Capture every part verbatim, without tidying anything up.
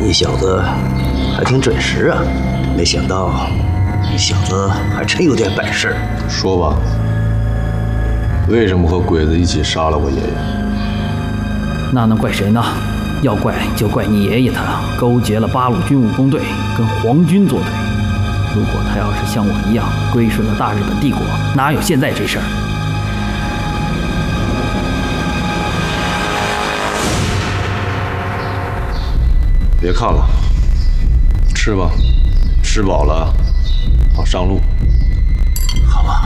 你小子还挺准时啊，没想到你小子还真有点本事。 说吧，为什么和鬼子一起杀了我爷爷？ 那能怪谁呢？要怪就怪你爷爷他勾结了八路军武工队，跟皇军作对。如果他要是像我一样归顺了大日本帝国，哪有现在这事儿？ 别看了，吃吧，吃饱了好上路。 好吧，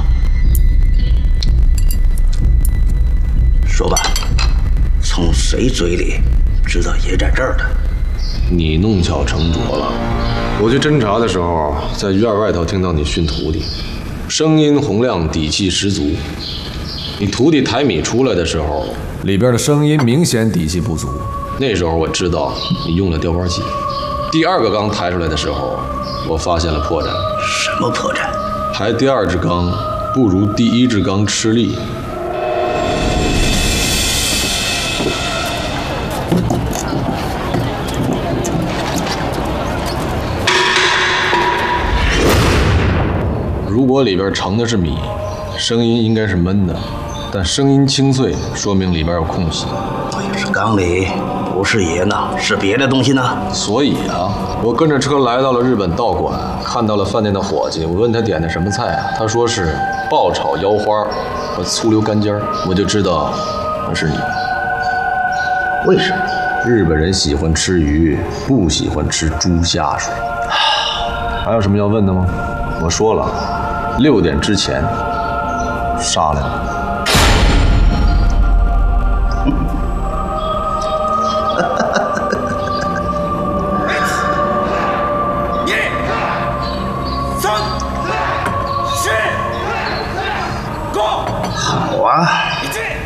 说吧，从谁嘴里知道爷在这儿的？ 你弄巧成拙了。我去侦查的时候，在院外头听到你训徒弟，声音洪亮，底气十足。你徒弟抬米出来的时候，里边的声音明显底气不足。那时候我知道你用了吊杆器。第二个缸抬出来的时候，我发现了破绽。 什么破绽？ 抬第二支缸不如第一支缸吃力。如果里边盛的是米，声音应该是闷的，但声音清脆，说明里边有空隙。 要是缸里不是爷呢，是别的东西呢？ 所以啊，我跟着车来到了日本道馆，看到了饭店的伙计，我问他点的什么菜啊？他说是爆炒腰花和醋溜干尖儿，我就知道那是你。 为什么？ 日本人喜欢吃鱼，不喜欢吃猪下水。还有什么要问的吗？我说了，六点之前杀了你。 好啊，